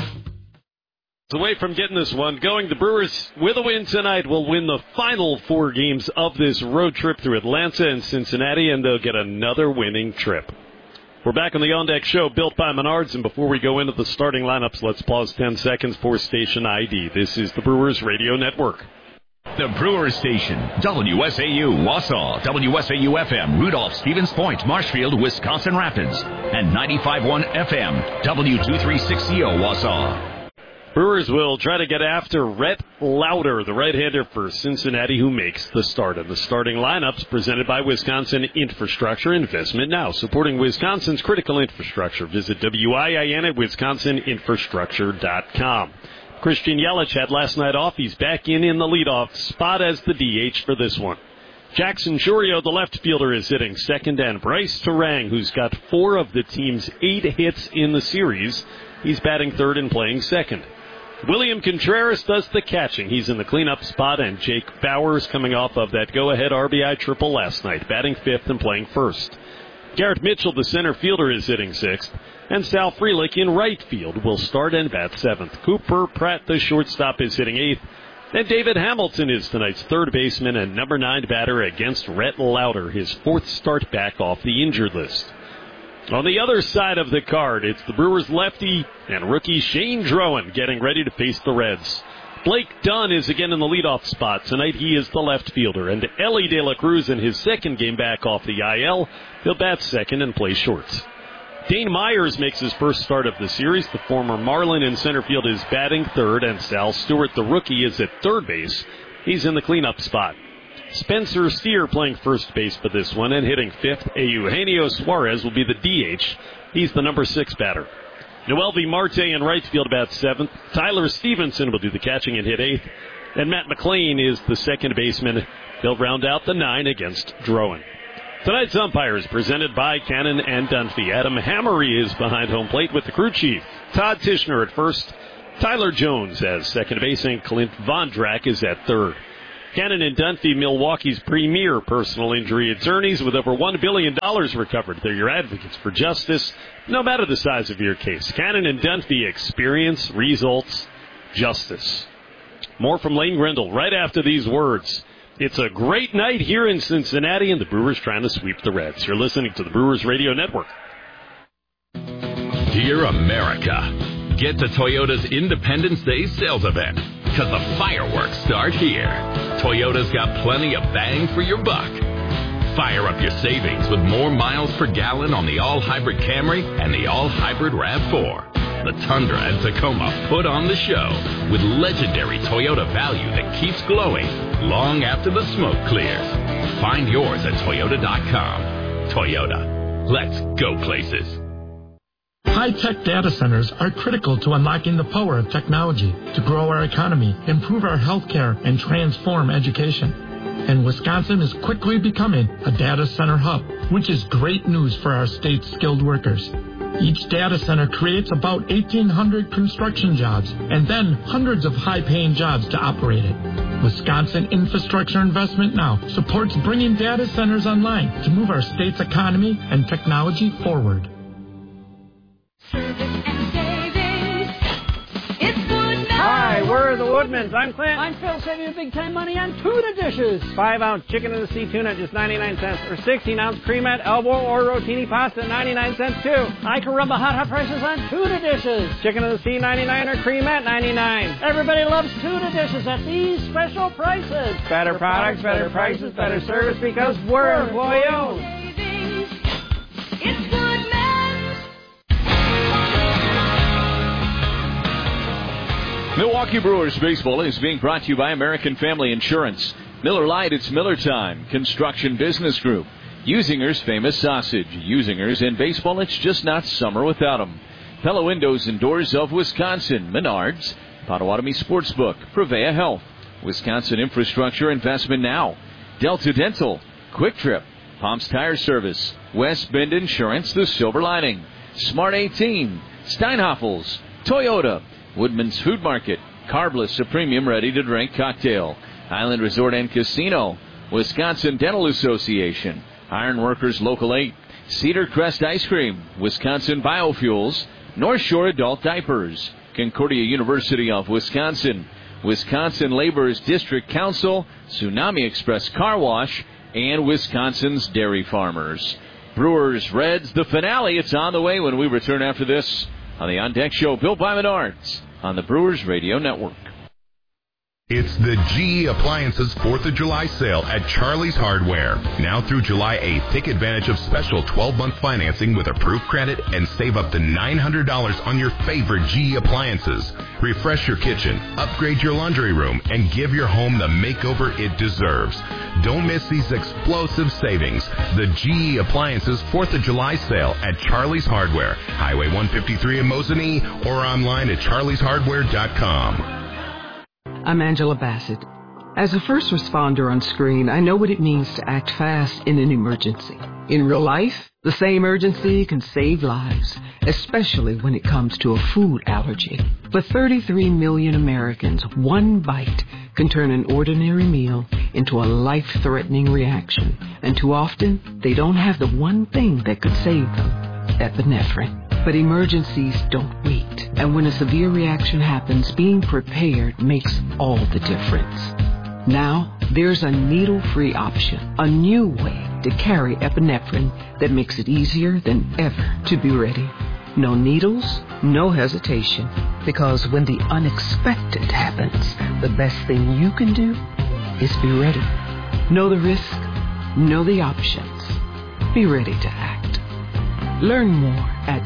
Speaker 15: Away from getting this one going, the Brewers, with a win tonight, will win the final 4 games of this road trip through Atlanta and Cincinnati, and they'll get another winning trip. We're back on the On Deck Show, built by Menards, and before we go into the starting lineups, let's pause 10 seconds for station ID. This is the Brewers Radio Network.
Speaker 4: The Brewers Station, WSAU, Wausau, WSAU FM, Rudolph, Stevens Point, Marshfield, Wisconsin Rapids, and 95.1 FM, W236CO, Wausau.
Speaker 15: Brewers will try to get after Rhett Lauder, the right-hander for Cincinnati, who makes the start. And the starting lineups presented by Wisconsin Infrastructure Investment Now, supporting Wisconsin's critical infrastructure. Visit WIIN at wisconsininfrastructure.com. Christian Yelich had last night off. He's back in the leadoff spot as the DH for this one. Jackson Chourio, the left fielder, is hitting second, and Bryce Terang, who's got 4 of the team's 8 hits in the series, he's batting third and playing second. William Contreras does the catching. He's in the cleanup spot, and Jake Bauers coming off of that go-ahead RBI triple last night, batting fifth and playing first. Garrett Mitchell, the center fielder, is hitting sixth, and Sal Frelick in right field will start and bat seventh. Cooper Pratt, the shortstop, is hitting eighth, and David Hamilton is tonight's third baseman and number 9 batter against Rhett Lauder, his 4th start back off the injured list. On the other side of the card, it's the Brewers lefty and rookie Shane Drowan getting ready to face the Reds. Blake Dunn is again in the leadoff spot. Tonight he is the left fielder. And Ellie De La Cruz in his second game back off the IL. He'll bat second and play short. Dane Myers makes his first start of the series. The former Marlin in center field is batting third. And Sal Stewart, the rookie, is at third base. He's in the cleanup spot. Spencer Steer playing first base for this one and hitting fifth. Eugenio Suarez will be the DH. He's the number 6 batter. Noelvi Marte in right field bats seventh. Tyler Stevenson will do the catching and hit eighth. And Matt McLean is the second baseman. They'll round out the 9 against Drowan. Tonight's umpire is presented by Cannon and Dunphy. Adam Hammery is behind home plate with the crew chief. Todd Tishner at first. Tyler Jones as second base, and Clint Vondrak is at third. Cannon and Dunphy, Milwaukee's premier personal injury attorneys, with over $1 billion recovered. They're your advocates for justice, no matter the size of your case. Cannon and Dunphy, experience, results, justice. More from Lane Grindle right after these words. It's a great night here in Cincinnati, and the Brewers trying to sweep the Reds. You're listening to the Brewers Radio Network.
Speaker 14: Dear America, get to Toyota's Independence Day sales event, because the fireworks start here. Toyota's got plenty of bang for your buck. Fire up your savings with more miles per gallon on the all-hybrid Camry and the all-hybrid RAV4. The Tundra and Tacoma put on the show with legendary Toyota value that keeps glowing long after the smoke clears. Find yours at Toyota.com. Toyota. Let's go places.
Speaker 16: High-tech data centers are critical to unlocking the power of technology to grow our economy, improve our healthcare, and transform education. And Wisconsin is quickly becoming a data center hub, which is great news for our state's skilled workers. Each data center creates about 1,800 construction jobs and then hundreds of high-paying jobs to operate it. Wisconsin Infrastructure Investment Now supports bringing data centers online to move our state's economy and technology forward.
Speaker 17: Hi, we're the Woodmans. I'm Clint.
Speaker 18: I'm Phil, saving you big time money on tuna dishes.
Speaker 17: 5-ounce chicken in the sea tuna at just 99 cents. Or 16-ounce cremette, elbow, or rotini pasta at 99 cents too.
Speaker 18: I can rub the hot prices on tuna dishes.
Speaker 17: Chicken in the sea 99 or cremette 99.
Speaker 18: Everybody loves tuna dishes at these special prices.
Speaker 17: Better products, better prices, better service because we're employee-owned.
Speaker 25: It's Woodmans.
Speaker 9: Milwaukee Brewers baseball is being brought to you by American Family Insurance. Miller Lite, it's Miller time. Construction Business Group. Usinger's famous sausage. Usinger's in baseball, it's just not summer without them. Pella Windows and Doors of Wisconsin. Menards. Potawatomi Sportsbook. Prevea Health. Wisconsin Infrastructure Investment Now. Delta Dental. Quick Trip. Palms Tire Service. West Bend Insurance, the Silver Lining. Smart 18. Steinhoffels. Toyota. Woodman's Food Market. Carbless, a premium ready-to-drink cocktail. Island Resort and Casino. Wisconsin Dental Association. Ironworkers Local 8. Cedar Crest Ice Cream. Wisconsin Biofuels. North Shore Adult Diapers. Concordia University of Wisconsin. Wisconsin Laborers District Council. Tsunami Express Car Wash. And Wisconsin's Dairy Farmers. Brewers Reds, the finale. It's on the way when we return after this on the On Deck Show, built by Menards on the Brewers Radio Network.
Speaker 26: It's the GE Appliances 4th of July sale at Charlie's Hardware. Now through July 8th, take advantage of special 12-month financing with approved credit and save up to $900 on your favorite GE appliances. Refresh your kitchen, upgrade your laundry room, and give your home the makeover it deserves. Don't miss these explosive savings. The GE Appliances 4th of July sale at Charlie's Hardware, Highway 153 in Mosinee, or online at charlieshardware.com.
Speaker 27: I'm Angela Bassett. As a first responder on screen, I know what it means to act fast in an emergency. In real life, the same urgency can save lives, especially when it comes to a food allergy. For 33 million Americans, one bite can turn an ordinary meal into a life-threatening reaction. And too often, they don't have the one thing that could save them: epinephrine. But emergencies don't wait. And when a severe reaction happens, being prepared makes all the difference. Now, there's a needle-free option, a new way to carry epinephrine that makes it easier than ever to be ready. No needles, no hesitation. Because when the unexpected happens, the best thing you can do is be ready. Know the risk, know the options. Be ready to act. Learn more at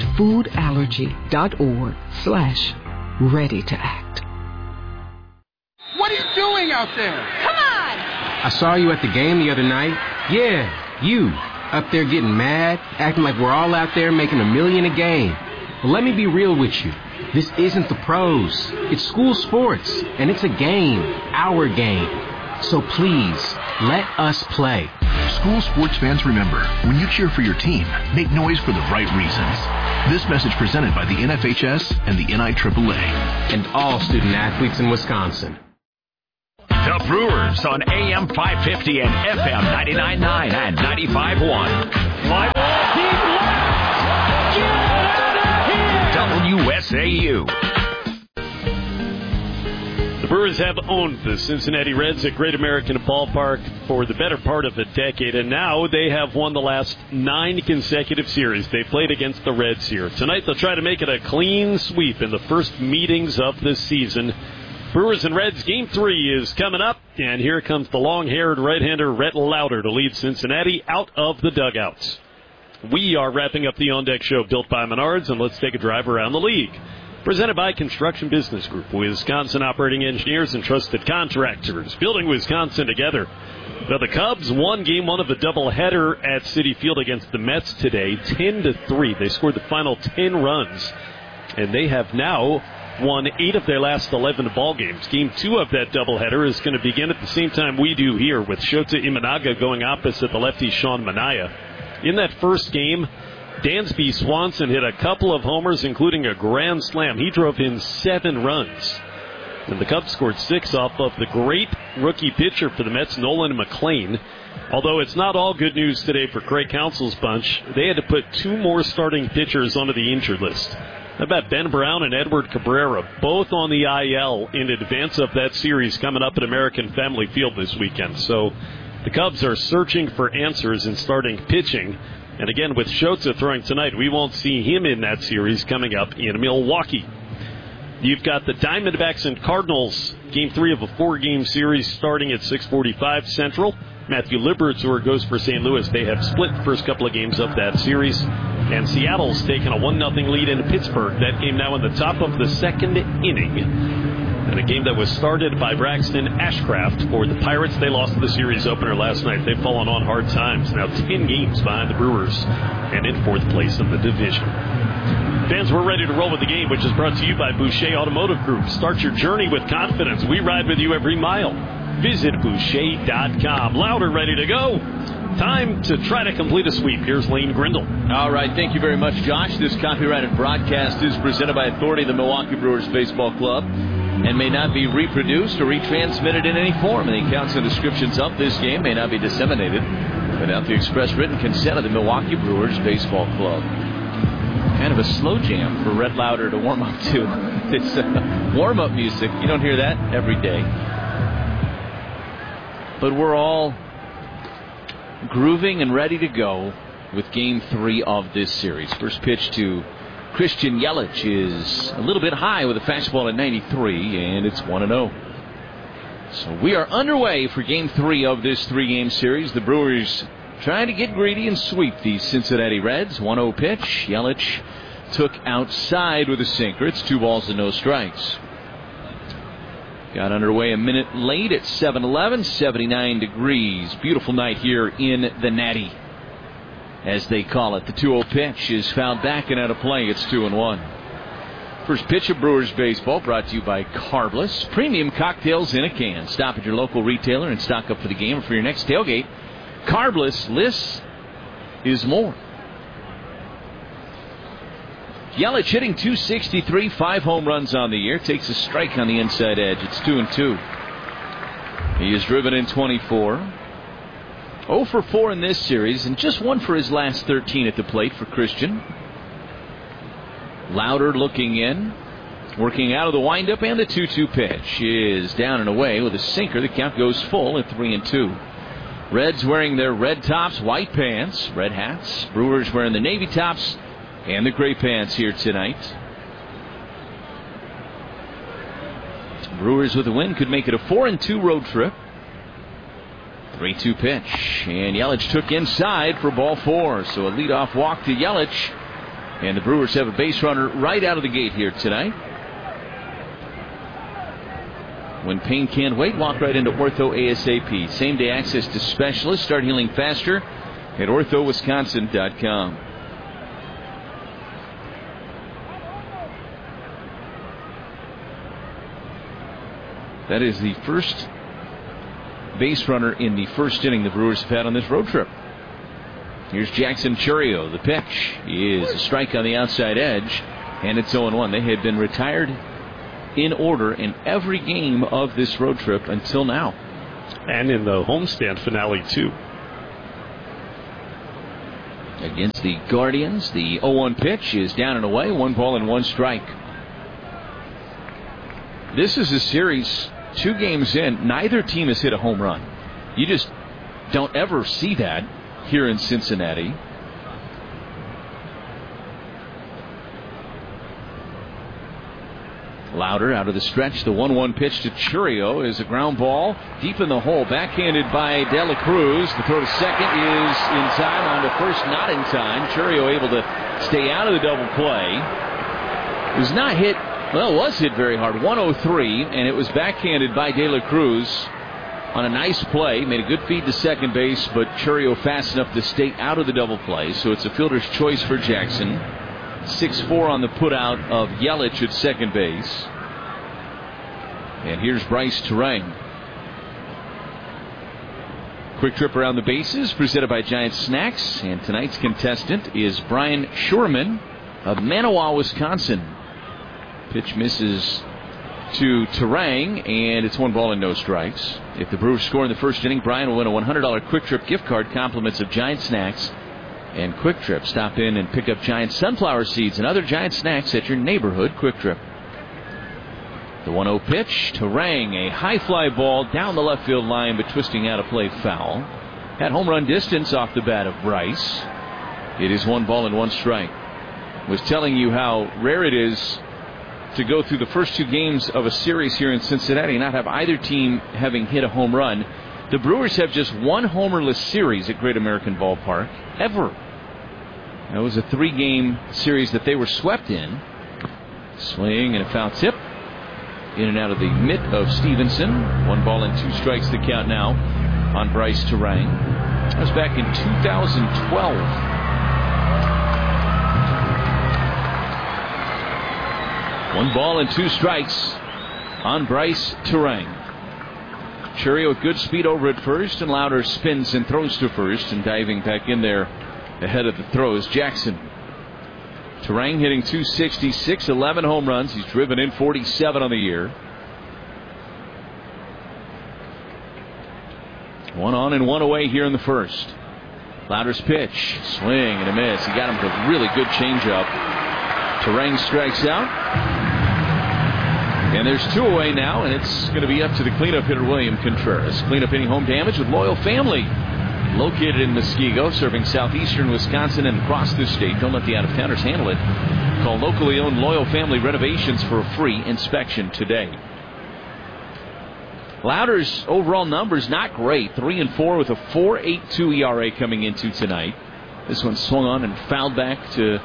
Speaker 27: foodallergy.org/ready to act.
Speaker 28: What are you doing out there?
Speaker 29: Come on!
Speaker 28: I saw you at the game the other night. Yeah, you. Up there getting mad, acting like we're all out there making $1 million a game. Well, let me be real with you. This isn't the pros. It's school sports, and it's a game, our game. So please, let us play.
Speaker 13: School sports fans remember, when you cheer for your team, make noise for the right reasons. This message presented by the NFHS and the NIAAA.
Speaker 28: And all student athletes in Wisconsin.
Speaker 1: The Brewers on AM 550 and FM 99.9 and 95.1. Fly ball deep left. Get out of here! WSAU.
Speaker 15: The Brewers have owned the Cincinnati Reds at Great American Ballpark for the better part of a decade, and now they have won the last 9 consecutive series they played against the Reds here. Tonight they'll try to make it a clean sweep in the first meetings of the season. Brewers and Reds Game 3 is coming up, and here comes the long-haired right-hander Rhett Lauder to lead Cincinnati out of the dugouts. We are wrapping up the On Deck Show built by Menards, and let's take a drive around the league. Presented by Construction Business Group, Wisconsin operating engineers and trusted contractors, building Wisconsin together. Now the Cubs won Game 1 of a doubleheader at Citi Field against the Mets today, 10-3. They scored the final 10 runs, and they have now won 8 of their last 11 ball games. Game 2 of that doubleheader is going to begin at the same time we do here, with Shota Imanaga going opposite the lefty Sean Manaea. In that first game, Dansby Swanson hit a couple of homers, including a grand slam. He drove in 7 runs. And the Cubs scored 6 off of the great rookie pitcher for the Mets, Nolan McLean. Although it's not all good news today for Craig Counsell's bunch, they had to put 2 more starting pitchers onto the injured list. How about Ben Brown and Edward Cabrera, both on the IL in advance of that series coming up at American Family Field this weekend. So the Cubs are searching for answers in starting pitching. And again, with Shota throwing tonight, we won't see him in that series coming up in Milwaukee. You've got the Diamondbacks and Cardinals, Game 3 of a 4-game series starting at 6:45 Central. Matthew Liberatore goes for St. Louis. They have split the first couple of games of that series. And Seattle's taken a 1-0 lead in Pittsburgh. That game now in the top of the second inning. And a game that was started by Braxton Ashcraft for the Pirates. They lost the series opener last night. They've fallen on hard times. Now 10 games behind the Brewers and in 4th place in the division. Fans, we're ready to roll with the game, which is brought to you by Boucher Automotive Group. Start your journey with confidence. We ride with you every mile. Visit Boucher.com. Lauder ready to go. Time to try to complete a sweep. Here's Lane Grindle.
Speaker 9: All right, thank you very much, Josh. This copyrighted broadcast is presented by authority of the Milwaukee Brewers Baseball Club and may not be reproduced or retransmitted in any form. The accounts and descriptions of this game may not be disseminated without the express written consent of the Milwaukee Brewers Baseball Club. Kind of a slow jam for Rhett Lauder to warm up to. It's warm-up music. You don't hear that every day. But we're all grooving and ready to go with Game 3 of this series. First pitch to Christian Yelich is a little bit high with a fastball at 93, and it's 1-0. So we are underway for Game 3 of this 3-game series. The Brewers trying to get greedy and sweep the Cincinnati Reds. 1-0 pitch. Yelich took outside with a sinker. It's 2 balls and no strikes. Got underway a minute late at 7:11, 79 degrees. Beautiful night here in the Natty, as they call it. The 2-0 pitch is fouled back and out of play. It's 2-1. First pitch of Brewers baseball brought to you by Carbless. Premium cocktails in a can. Stop at your local retailer and stock up for the game or for your next tailgate. Carbless, less is more. Yelich hitting .263, 5 home runs on the year. Takes a strike on the inside edge. It's 2-2. He has driven in 24. 0 for 4 in this series, and just 1 for his last 13 at the plate for Christian. Lauder looking in, working out of the windup, and the 2-2 pitch is down and away with a sinker. The count goes full at 3-2. Reds wearing their red tops, white pants, red hats. Brewers wearing the navy tops and the gray pants here tonight. Brewers with a win could make it a 4-2 road trip. 3-2 pitch, and Yelich took inside for ball 4. So a leadoff walk to Yelich, and the Brewers have a base runner right out of the gate here tonight. When pain can't wait, walk right into Ortho ASAP. Same day access to specialists. Start healing faster at orthowisconsin.com. That is the first base runner in the first inning the Brewers have had on this road trip. Here's Jackson Chourio. The pitch is a strike on the outside edge, and it's 0-1. They had been retired in order in every game of this road trip until now.
Speaker 15: And in the homestand finale, too.
Speaker 9: Against the Guardians, the 0-1 pitch is down and away. 1-1 strike. This is a series, 2 games in, neither team has hit a home run. You just don't ever see that here in Cincinnati. Louder out of the stretch. The 1-1 pitch to Chourio is a ground ball deep in the hole, backhanded by De La Cruz. The throw to second is in time. On to first, not in time. Chourio able to stay out of the double play. It was not hit. Well, it was hit very hard. 103, and it was backhanded by De La Cruz on a nice play. Made a good feed to second base, but Chourio fast enough to stay out of the double play. So it's a fielder's choice for Jackson. 6-4 on the putout of Yelich at second base. And here's Bryce Turang. Quick trip around the bases presented by Giant Snacks. And tonight's contestant is Brian Shurman of Manawa, Wisconsin. Pitch misses to Turang, and it's 1 no strikes. If the Brewers score in the first inning, Brian will win a $100 Quick Trip gift card, compliments of Giant Snacks and Quick Trip. Stop in and pick up Giant sunflower seeds and other Giant snacks at your neighborhood Quick Trip. The 1-0 pitch, Turang, a high fly ball down the left field line, but twisting out of play foul. Had home run distance off the bat of Bryce. It is 1 strike. Was telling you how rare it is to go through the first 2 games of a series here in Cincinnati and not have either team having hit a home run. The Brewers have just 1 homerless series at Great American Ballpark ever. That was a 3-game series that they were swept in. Swing and a foul tip. In and out of the mitt of Stevenson. 1 2 the count now on Bryce Turang. That was back in 2012. One 2 on Bryce Turang. Chourio with good speed over at first, and Louder spins and throws to first, and diving back in there ahead of the throws, Jackson. Turang hitting .266, 11 home runs. He's driven in 47 on the year. 1 on and 1 away here in the first. Louder's pitch, swing and a miss. He got him with a really good changeup. Turang strikes out. And there's 2 away now, and it's going to be up to the cleanup hitter, William Contreras. Cleanup hitting home damage with Loyal Family. Located in Muskego, serving southeastern Wisconsin and across the state. Don't let the out-of-towners handle it. Call locally owned Loyal Family Renovations for a free inspection today. Louder's overall numbers not great. 3-4 with a 4.82 ERA coming into tonight. This one swung on and fouled back to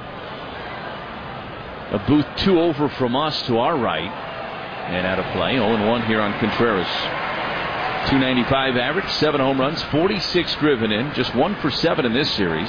Speaker 9: a Booth 2 over from us to our right. And out of play. 0-1 here on Contreras. .295 average, 7 home runs, 46 driven in, just 1 for 7 in this series.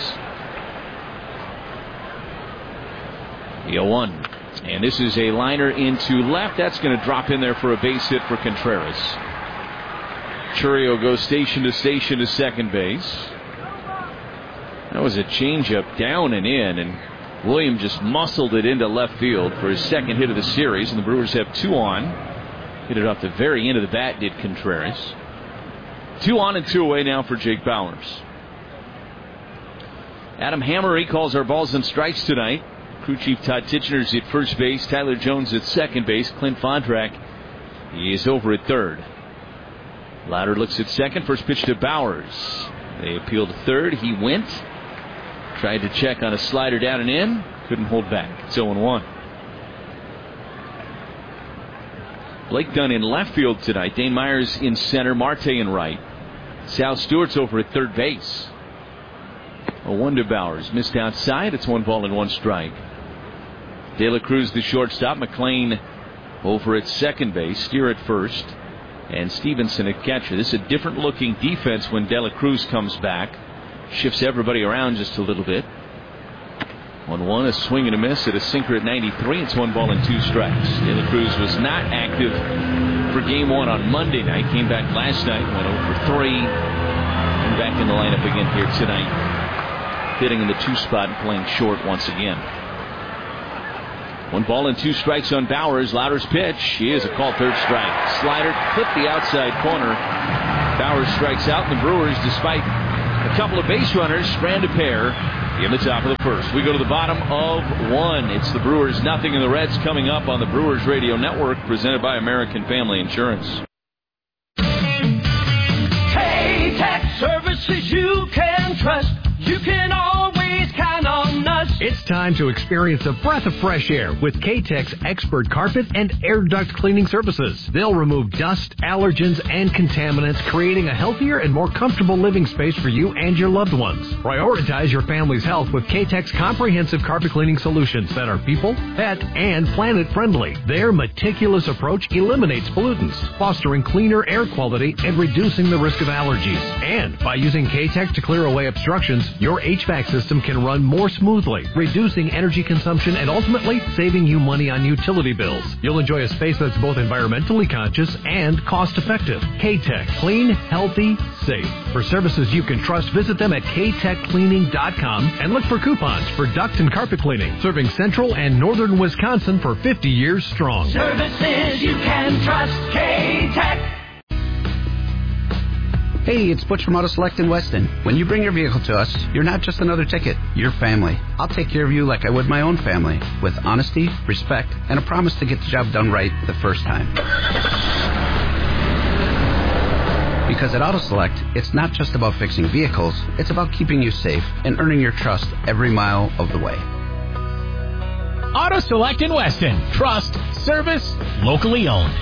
Speaker 9: The 0-1. And this is a liner into left. That's going to drop in there for a base hit for Contreras. Chourio goes station to second base. That was a changeup down and in, and William just muscled it into left field for his second hit of the series, and the Brewers have 2 on. Hit it off the very end of the bat, did Contreras. 2 on and 2 away now for Jake Bauers. Adam Hammery calls our balls and strikes tonight. Crew chief Todd Tichender's at first base. Tyler Jones at second base. Clint Fondrak, he is over at third. Louder looks at second. First pitch to Bauers. They appeal to third. He went. Tried to check on a slider down and in. Couldn't hold back. It's 0-1. Blake Dunn in left field tonight. Dane Myers in center. Marte in right. Sal Stewart's over at third base. 0-1 to Bauers. Missed outside. It's 1 strike. De La Cruz the shortstop. McLean over at second base. Steer at first. And Stevenson at catcher. This is a different looking defense when De La Cruz comes back. Shifts everybody around just a little bit. 1-1, a swing and a miss at a sinker at 93. It's 1 ball and 2 strikes. De La Cruz was not active for game 1 on Monday night. Came back last night, went 0 for 3. And back in the lineup again here tonight. Hitting in the 2 spot and playing short once again. 1 ball and 2 strikes on Bowers. Lauder's pitch is a called third strike. Slider clipped the outside corner. Bowers strikes out, and the Brewers, despite a couple of base runners, strand a pair in the top of the first. We go to the bottom of 1. It's the Brewers 0 and the Reds coming up on the Brewers Radio Network, presented by American Family Insurance.
Speaker 10: K-Tech services you can trust. You can always count on us.
Speaker 11: It's time to experience a breath of fresh air with K-Tech's expert carpet and air duct cleaning services. They'll remove dust, allergens, and contaminants, creating a healthier and more comfortable living space for you and your loved ones. Prioritize your family's health with K-Tech's comprehensive carpet cleaning solutions that are people, pet, and planet friendly. Their meticulous approach eliminates pollutants, fostering cleaner air quality and reducing the risk of allergies. And by using K-Tech to clear away obstructions, your HVAC system can run more smoothly, reducing energy consumption and ultimately saving you money on utility bills. You'll enjoy a space that's both environmentally conscious and cost-effective. K-Tech. Clean, healthy, safe. For services you can trust, visit them at ktechcleaning.com and look for coupons for duct and carpet cleaning, serving central and northern Wisconsin for 50 years strong.
Speaker 10: Services you can trust. K-Tech.
Speaker 12: Hey, it's Butch from Auto Select in Weston. When you bring your vehicle to us, you're not just another ticket, you're family. I'll take care of you like I would my own family, with honesty, respect, and a promise to get the job done right the first time. Because at Auto Select, it's not just about fixing vehicles, it's about keeping you safe and earning your trust every mile of the way.
Speaker 19: Auto Select in Weston. Trust, service, locally owned.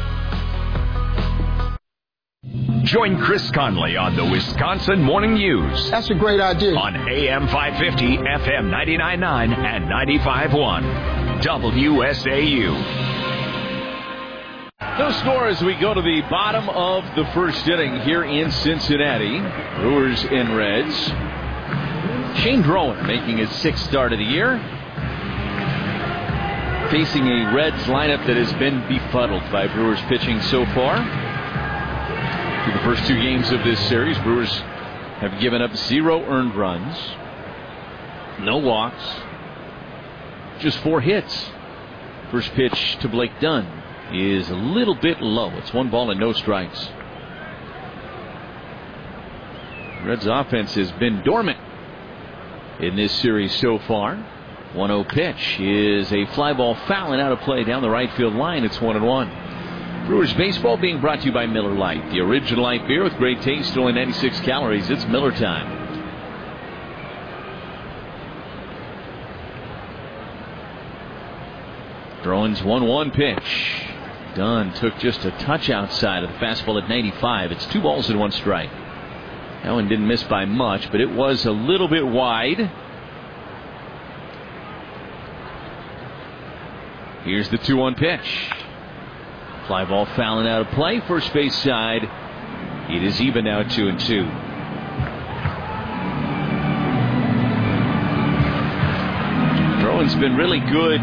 Speaker 1: Join Chris Conley on the Wisconsin Morning News.
Speaker 20: That's a great idea.
Speaker 1: On AM 550, FM 99.9, and 95.1. WSAU.
Speaker 9: No score as we go to the bottom of the first inning here in Cincinnati. Brewers and Reds. Shane Drowan making his 6th start of the year. Facing a Reds lineup that has been befuddled by Brewers pitching so far. Through the first 2 games of this series, Brewers have given up 0 earned runs, no walks, just 4 hits. First pitch to Blake Dunn is a little bit low. It's 1 ball and no strikes. Reds offense has been dormant in this series so far. 1-0 pitch is a fly ball foul and out of play down the right field line. It's 1-1. Brewers baseball being brought to you by Miller Lite, the original light beer with great taste, only 96 calories. It's Miller time. Drowan's 1-1 pitch. Dunn took just a touch outside of the fastball at 95. It's 2 balls and 1 strike. That one didn't miss by much, but it was a little bit wide. Here's the 2-1 pitch. Fly ball fouling out of play. First base side. It is even now 2-2. Drowan's been really good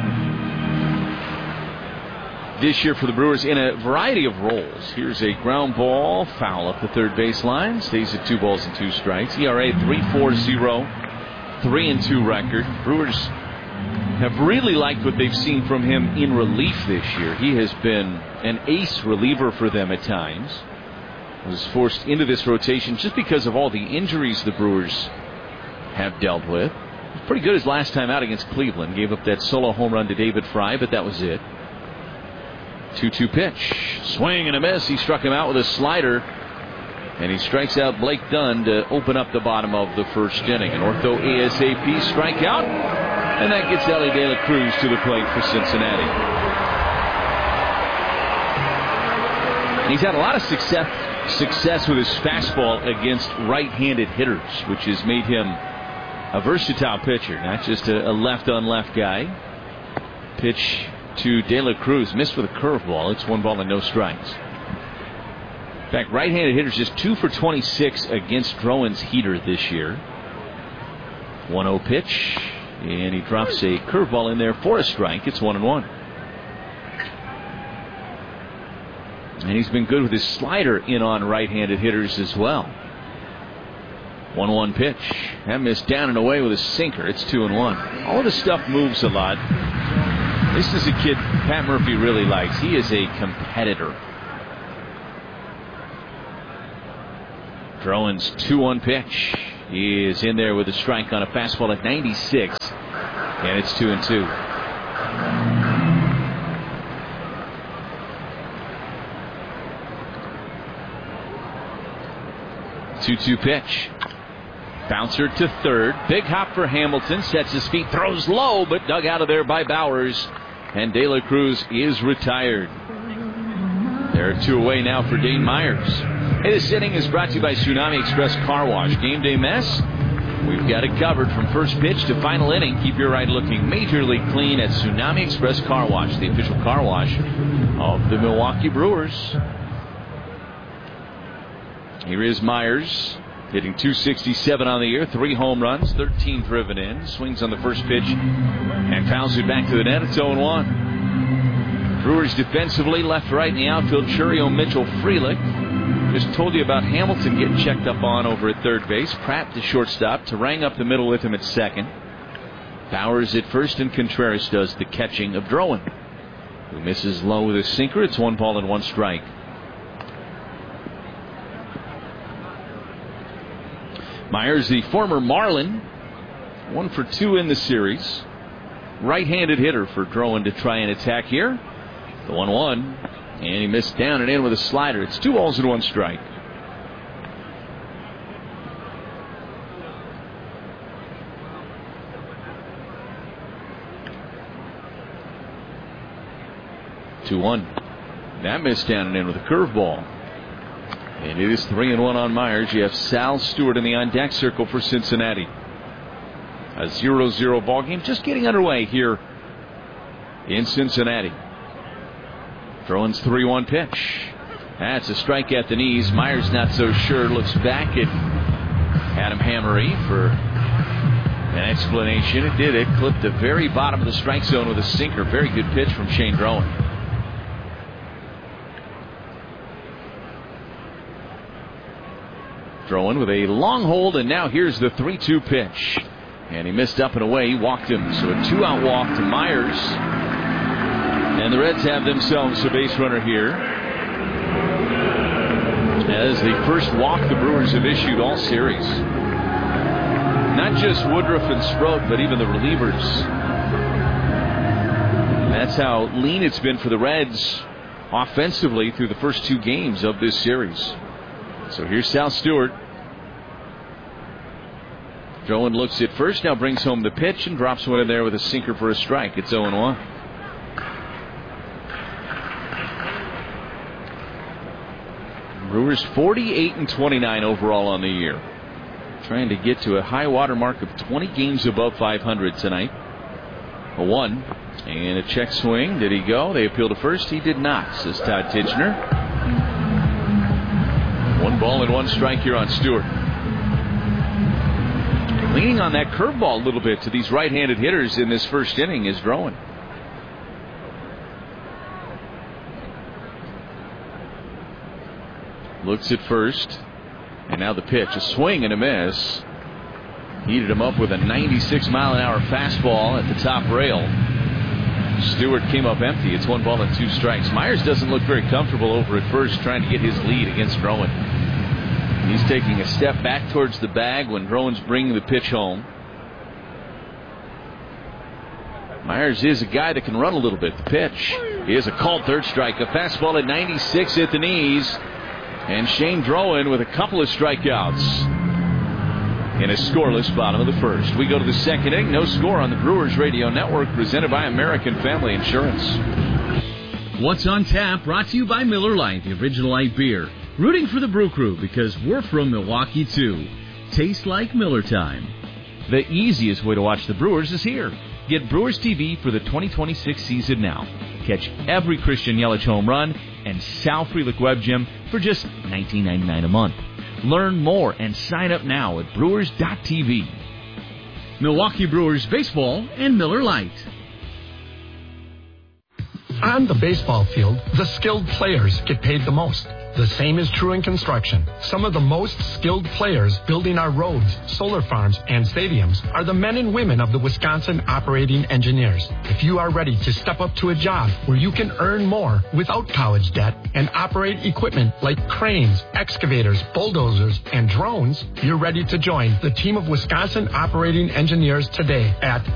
Speaker 9: this year for the Brewers in a variety of roles. Here's a ground ball foul up the third base line. Stays at 2 balls and 2 strikes. ERA 3.40. 3-2 record. Brewers have really liked what they've seen from him in relief this year. He has been an ace reliever for them at times. Was forced into this rotation just because of all the injuries the Brewers have dealt with. He was pretty good his last time out against Cleveland. Gave up that solo home run to David Fry, but that was it. 2-2 pitch. Swing and a miss. He struck him out with a slider. And he strikes out Blake Dunn to open up the bottom of the first inning. An ortho ASAP strikeout. And that gets Elly De La Cruz to the plate for Cincinnati. And he's had a lot of success with his fastball against right-handed hitters, which has made him a versatile pitcher, not just a left-on-left guy. Pitch to De La Cruz, missed with a curveball. It's 1 ball and no strikes. In fact, right-handed hitters just 2 for 26 against Drowan's heater this year. 1-0 pitch. And he drops a curveball in there for a strike. It's 1-1. And he's been good with his slider in on right-handed hitters as well. 1-1 pitch. That missed down and away with a sinker. It's 2-1. All of the stuff moves a lot. This is a kid Pat Murphy really likes. He is a competitor. Drowan's 2-1 pitch. He is in there with a strike on a fastball at 96. And it's 2-2. 2-2 pitch. Bouncer to third. Big hop for Hamilton. Sets his feet. Throws low, but dug out of there by Bowers. And De La Cruz is retired. There are 2 away now for Dane Myers. Hey, this inning is brought to you by Tsunami Express Car Wash. Game day mess? We've got it covered from first pitch to final inning. Keep your ride looking majorly clean at Tsunami Express Car Wash, the official car wash of the Milwaukee Brewers. Here is Myers, hitting .267 on the year, 3 home runs, 13 driven in. Swings on the first pitch and fouls it back to the net. It's 0-1. Brewers defensively, left, right in the outfield. Churio, Mitchell, Frelick. Just told you about Hamilton getting checked up on over at third base. Pratt, the shortstop, Terang up the middle with him at second. Bowers at first, and Contreras does the catching of Drowan, who misses low with a sinker. It's 1-1 strike. Myers, the former Marlin, 1 for 2 in the series. Right-handed hitter for Drowan to try and attack here. The 1-1. And he missed down and in with a slider. It's 2-1 strike. That missed down and in with a curveball. And it is 3-1 on Myers. You have Sal Stewart in the on-deck circle for Cincinnati. A 0-0 ball game just getting underway here in Cincinnati. Drowan's 3-1 pitch. That's a strike at the knees. Myers not so sure. Looks back at Adam Hammery for an explanation. It did. It clipped the very bottom of the strike zone with a sinker. Very good pitch from Shane Drowan. Drowan with a long hold, and now here's the 3-2 pitch. And he missed up and away. He walked him. So a 2-out walk to Myers. And the Reds have themselves a base runner here. As the first walk the Brewers have issued all series. Not just Woodruff and Sproat, but even the relievers. That's how lean it's been for the Reds offensively through the first 2 games of this series. So here's Sal Stewart. Drowan looks at first, now brings home the pitch and drops one in there with a sinker for a strike. It's 0-1. Brewers 48-29 overall on the year. Trying to get to a high water mark of 20 games above 500 tonight. A 1 and a check swing. Did he go? They appeal to first. He did not, says Todd Tichenor. 1-1 strike here on Stewart. Leaning on that curveball a little bit to these right-handed hitters in this first inning is Drowan. Looks at first, and now the pitch. A swing and a miss. Heated him up with a 96-mile-an-hour fastball at the top rail. Stewart came up empty. It's 1-2 strikes. Myers doesn't look very comfortable over at first, trying to get his lead against Drowan. He's taking a step back towards the bag when Drowan's bringing the pitch home. Myers is a guy that can run a little bit. The pitch is a called third strike. A fastball at 96 at the knees. And Shane Drowan with a couple of strikeouts in a scoreless bottom of the first. We go to the second inning. No score on the Brewers Radio Network, presented by American Family Insurance.
Speaker 3: What's on Tap, brought to you by Miller Lite, the original light beer. Rooting for the Brew Crew because we're from Milwaukee, too. Tastes like Miller time.
Speaker 9: The easiest way to watch the Brewers is here. Get Brewers TV for the 2026 season now. Catch every Christian Yelich home run and Sal Frelick Web Gym for just $19.99 a month. Learn more and sign up now at brewers.tv.
Speaker 3: Milwaukee Brewers Baseball and Miller Lite.
Speaker 16: On the baseball field, the skilled players get paid the most. The same is true in construction. Some of the most skilled players building our roads, solar farms, and stadiums are the men and women of the Wisconsin Operating Engineers. If you are ready to step up to a job where you can earn more without college debt and operate equipment like cranes, excavators, bulldozers, and drones, you're ready to join the team of Wisconsin Operating Engineers today at